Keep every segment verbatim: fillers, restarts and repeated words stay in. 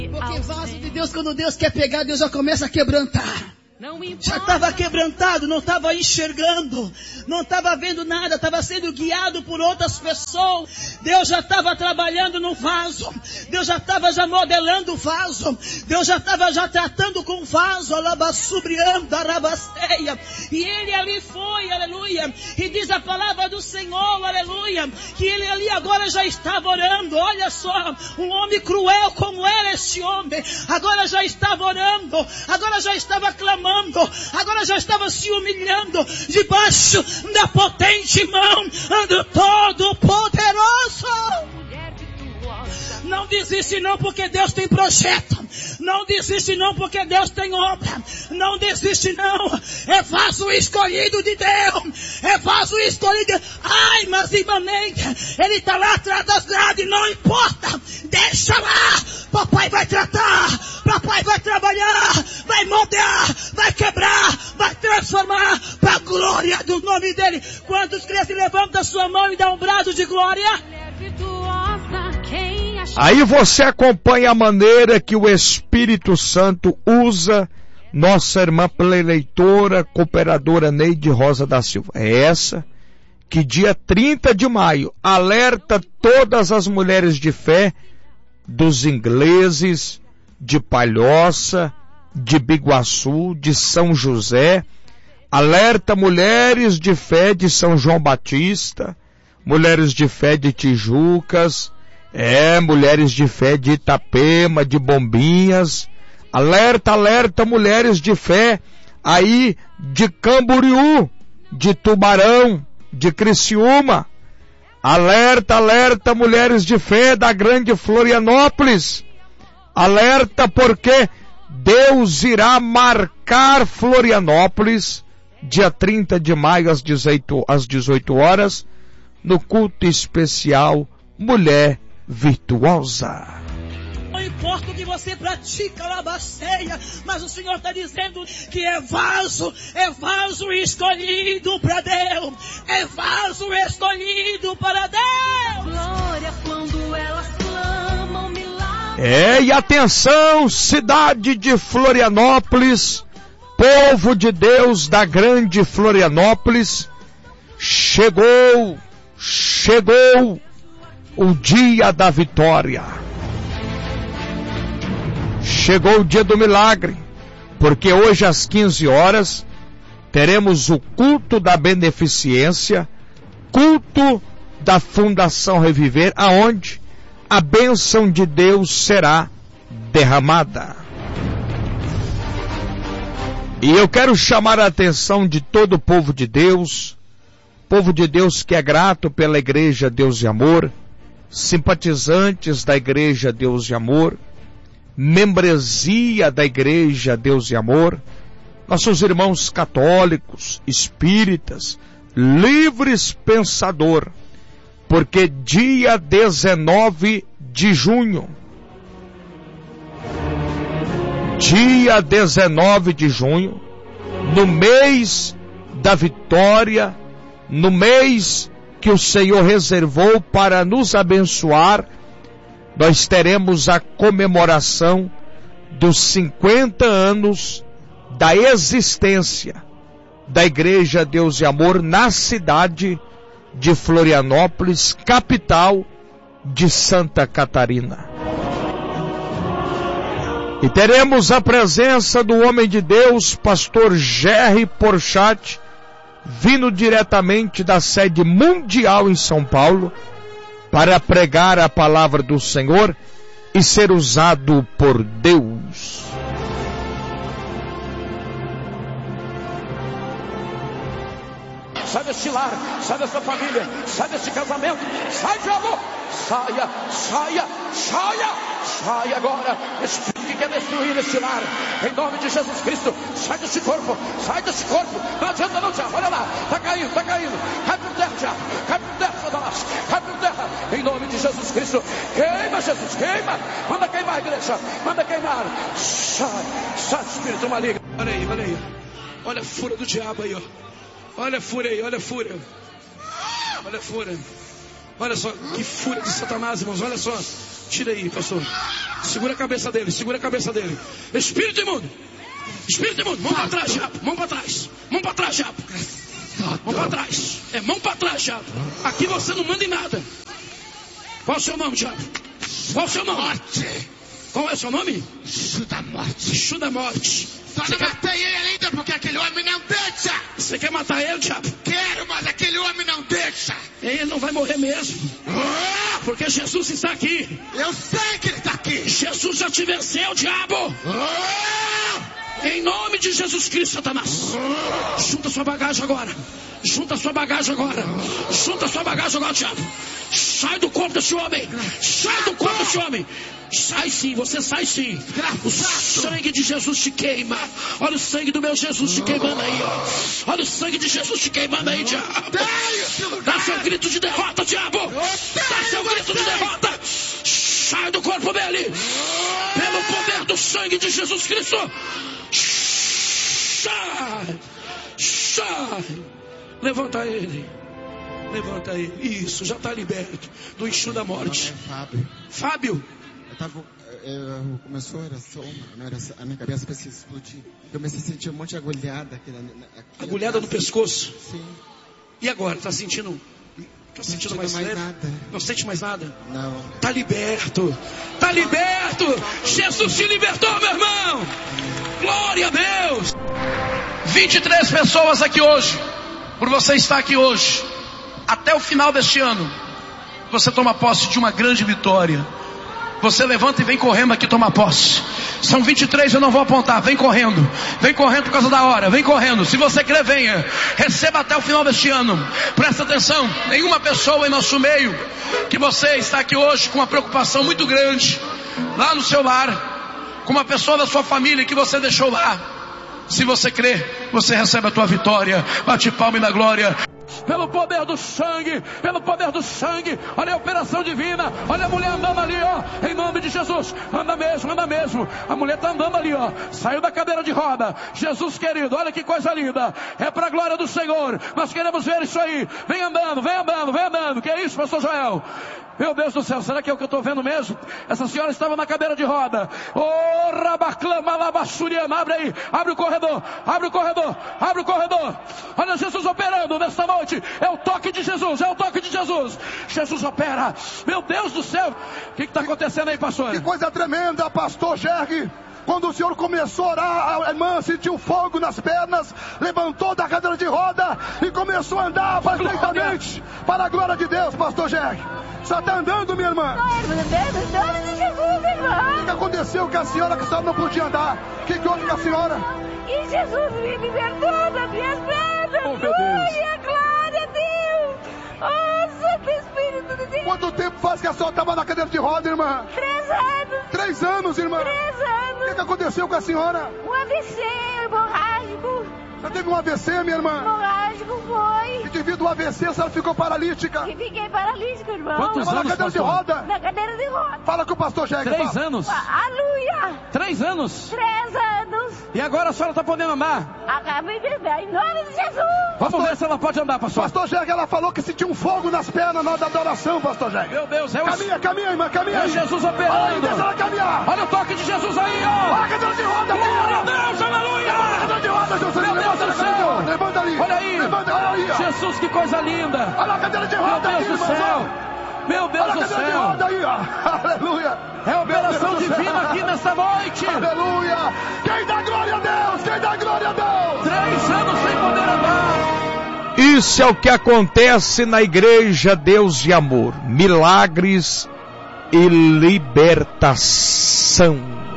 Porque vaso de Deus, quando Deus quer pegar, Deus já começa a quebrantar. Já estava quebrantado, não estava enxergando, não estava vendo nada, estava sendo guiado por outras pessoas. Deus já estava trabalhando no vaso, Deus já estava já modelando o vaso, Deus já estava já tratando com o vaso, alabassubriando, arabasteia. E ele ali foi, aleluia, e diz a palavra do Senhor, aleluia, que ele ali agora já estava orando. Olha só, um homem cruel como era este homem, agora já estava orando, agora já estava clamando, agora já estava se humilhando debaixo da potente mão do Todo-Poderoso. Não desiste não, porque Deus tem projeto. Não desiste não, porque Deus tem obra. Não desiste não. É vaso escolhido de Deus. É vaso escolhido. Ai, mas Imanente, ele está lá atrás das grades. Não importa. Deixa lá. Papai vai tratar. Papai vai trabalhar. Vai moldear. Vai quebrar. Vai transformar. Para a glória do nome dele. Quantos crentes levantam a sua mão e dão um brado de glória? Aí você acompanha a maneira que o Espírito Santo usa nossa irmã preleitora, cooperadora Neide Rosa da Silva. É essa que dia trinta de maio alerta todas as mulheres de fé dos ingleses, de Palhoça, de Biguaçu, de São José, alerta mulheres de fé de São João Batista, mulheres de fé de Tijucas, é, mulheres de fé de Itapema, de Bombinhas, alerta, alerta, mulheres de fé aí de Camboriú, de Tubarão, de Criciúma, alerta, alerta, mulheres de fé da grande Florianópolis, alerta porque Deus irá marcar Florianópolis, dia trinta de maio às dezoito, às dezoito horas, no culto especial Mulher Virtuosa. Não importa o que você pratica, labaceia, mas o Senhor está dizendo que é vaso, é vaso escolhido para Deus, é vaso escolhido para Deus. Glória quando elas clamam, milagre. É, e atenção, cidade de Florianópolis, povo de Deus da grande Florianópolis, chegou, chegou o dia da vitória. Chegou o dia do milagre, porque hoje às quinze horas teremos o culto da beneficência, culto da Fundação Reviver, aonde a bênção de Deus será derramada. E eu quero chamar a atenção de todo o povo de Deus, povo de Deus que é grato pela Igreja Deus e Amor, simpatizantes da Igreja Deus e Amor, membresia da Igreja Deus e Amor, nossos irmãos católicos, espíritas, livres pensador, porque dia dezenove de junho, dia dezenove de junho, no mês da vitória, no mês que o Senhor reservou para nos abençoar, nós teremos a comemoração dos cinquenta anos da existência da Igreja Deus e Amor na cidade de Florianópolis, capital de Santa Catarina. E teremos a presença do homem de Deus, pastor Gerry Porchat, vindo diretamente da sede mundial em São Paulo, para pregar a palavra do Senhor e ser usado por Deus. Sai deste lar, sai dessa família, sai deste casamento, sai diabo, saia, saia, saia, saia agora, espírito que quer destruir este lar, em nome de Jesus Cristo, sai deste corpo, sai deste corpo, não adianta não, diabo, olha lá, está caindo, está caindo, cai por terra, diabo, cai por terra, Satanás, cai por terra, em nome de Jesus Cristo, queima Jesus, queima, manda queimar a igreja, manda queimar, sai, sai espírito maligno, olha aí, olha aí, olha a fúria do diabo aí, ó. Olha a fúria aí, olha a fúria. Olha a fúria. Olha só, que fúria de Satanás, irmãos. Olha só. Tira aí, pastor. Segura a cabeça dele, segura a cabeça dele. Espírito imundo. Espírito imundo. Mão para trás, diabo. Mão para trás. Mão para trás, diabo. Mão para trás. É mão para trás, diabo. Aqui você não manda em nada. Qual é o seu nome, diabo? Qual é o seu nome? Morte. Qual é o seu nome? Exu da morte. Exu da morte. Só não matei ele ainda porque aquele homem não deixa. Você quer matar ele, diabo? Quero, mas aquele homem não deixa. Ele não vai morrer mesmo. Oh! Porque Jesus está aqui. Eu sei que ele está aqui. Jesus já te venceu, diabo. Oh! Em nome de Jesus Cristo, Satanás. Oh! Junta sua bagagem agora. Junta sua bagagem agora. Junta sua bagagem agora, diabo. Sai do corpo desse homem. Sai do corpo desse homem. Sai sim, você sai sim. O sangue de Jesus te queima. Olha o sangue do meu Jesus te queimando aí, ó. Olha o sangue de Jesus te queimando aí, diabo. Dá seu grito de derrota, diabo. Dá seu grito de derrota. Sai do corpo dele. Pelo poder do sangue de Jesus Cristo. Sai. Sai. Levanta ele. Levanta ele. Isso, já está liberto do Exu da morte. É Fábio. Fábio. Eu tava, eu, começou a oração, não era, a minha cabeça começou a explodir. Eu comecei a sentir um monte de agulhada. Aqui, aqui agulhada no pescoço? Sim. E agora? Está sentindo... Está sentindo mais, mais nada? Não sente mais nada? Não. Está liberto. Está liberto. Jesus te libertou, meu irmão. Glória a Deus. vinte e três pessoas aqui hoje. Por você estar aqui hoje. Até o final deste ano. Você toma posse de uma grande vitória. Você levanta e vem correndo aqui tomar posse. São vinte e três, eu não vou apontar. Vem correndo. Vem correndo por causa da hora. Vem correndo. Se você crer, venha. Receba até o final deste ano. Presta atenção. Nenhuma pessoa em nosso meio que você está aqui hoje com uma preocupação muito grande. Lá no seu lar. Com uma pessoa da sua família que você deixou lá. Se você crer, você recebe a tua vitória. Bate palma e na glória. Pelo poder do sangue, pelo poder do sangue, olha a operação divina, olha a mulher andando ali, ó, em nome de Jesus, anda mesmo, anda mesmo, a mulher tá andando ali, ó, saiu da cadeira de roda, Jesus querido, olha que coisa linda, é pra glória do Senhor, nós queremos ver isso aí, vem andando, vem andando, vem andando, que é isso, pastor Joel? Meu Deus do céu, será que é o que eu estou vendo mesmo? Essa senhora estava na cadeira de roda. Oh, rabaclama, labassuriana, abre aí, abre o corredor, abre o corredor, abre o corredor. Olha Jesus operando nesta noite. É o toque de Jesus, é o toque de Jesus. Jesus opera. Meu Deus do céu. O que está acontecendo aí, pastor? Que coisa tremenda, pastor Gerg. Quando o senhor começou a orar, a irmã sentiu fogo nas pernas, levantou da cadeira de roda e começou a andar perfeitamente para a glória de Deus, pastor Gerg. Só está andando, minha irmã. Em Jesus, irmã. O que aconteceu com a senhora que a senhora não podia andar? O que, que houve com a senhora? E Jesus me libertou das minhas pernas. Oh, meu Deus. Glória, glória a Deus. Oh, Santo Espírito de Deus. Quanto tempo faz que a senhora estava na cadeira de roda, irmã? Três anos. Três anos, irmã. Três anos. O que, que aconteceu com a senhora? Um A V C hemorrágico. Você teve um A V C, minha irmã? Hemorrágico foi. E devido ao A V C, a senhora ficou paralítica. E fiquei paralítica, irmão. Quantos Estava anos, na cadeira de pastor? roda. Na cadeira de roda. Fala com o pastor Gerg. Três fala. anos. Aleluia. Três anos. Três anos. E agora a senhora está podendo andar? Acabei de ver, em nome de Jesus. Vamos ver se ela pode andar, pastor. Pastor Gerg, ela falou que sentiu um fogo nas pernas na hora da adoração, pastor Gerg. Meu Deus, é o... Caminha, caminha, irmã, caminha. É aí. Jesus Olha aí, operando. deixa ela caminhar. Olha o toque de Jesus aí, ó. Olha a cadeira de roda, Glória a minha irmã. Deus, aleluia. Levanta a cadeira de roda, Jesus. Meu Levanta Deus a do cadeira de céu. roda. Levanta ali. Olha aí. Levanta, olha aí, ó. Jesus, que coisa linda. Olha a cadeira de Meu roda aí, Deus do irmãzão. céu. Meu Deus Olha a do cadeira de céu. roda aí, ó. Aleluia. É operação Meu Deus do divina céu. aqui nesta noite. Aleluia. Quem dá glória a Deus? Quem dá glória a Deus? Três anos sem poder andar. Isso é o que acontece na igreja Deus e Amor. Milagres e libertação.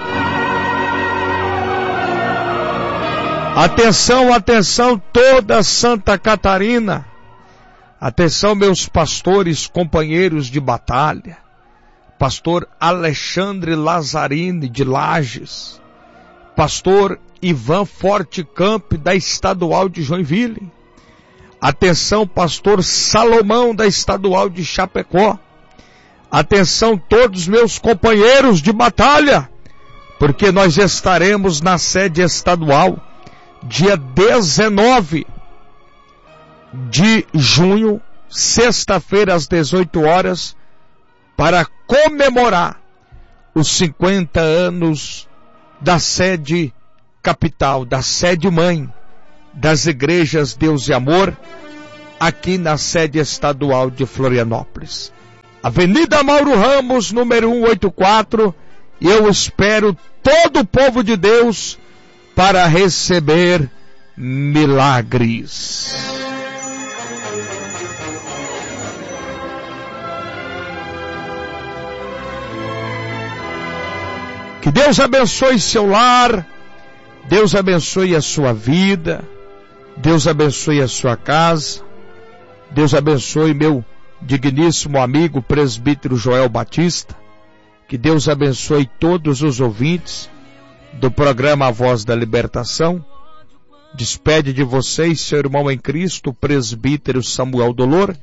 Atenção, atenção, toda Santa Catarina. Atenção, meus pastores, companheiros de batalha. Pastor Alexandre Lazzarini de Lages. Pastor Ivan Fortecamp da Estadual de Joinville. Atenção, pastor Salomão da Estadual de Chapecó. Atenção, todos meus companheiros de batalha, porque nós estaremos na sede estadual dia dezenove de junho, sexta-feira às dezoito horas, para comemorar os cinquenta anos da sede capital, da sede mãe das igrejas Deus e Amor, aqui na sede estadual de Florianópolis. Avenida Mauro Ramos, número cento e oitenta e quatro, e eu espero todo o povo de Deus para receber milagres. Que Deus abençoe seu lar, Deus abençoe a sua vida, Deus abençoe a sua casa, Deus abençoe meu digníssimo amigo presbítero Joel Batista, que Deus abençoe todos os ouvintes do programa A Voz da Libertação. Despede de vocês seu irmão em Cristo, o presbítero Samuel Dolor,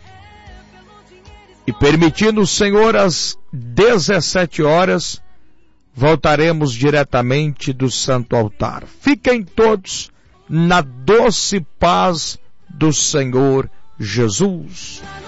e permitindo o Senhor, às dezessete horas, voltaremos diretamente do Santo Altar. Fiquem todos na doce paz do Senhor Jesus.